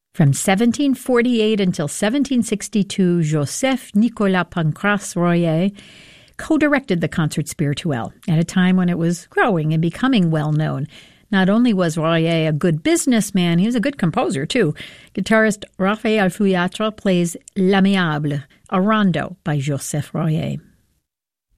From 1748 until 1762, Joseph Nicolas Pancrace Royer co-directed the Concert Spirituel at a time when it was growing and becoming well-known. Not only was Royer a good businessman, he was a good composer, too. Guitarist Raphael Fouillatre plays L'Amiable, a rondo by Joseph Royer.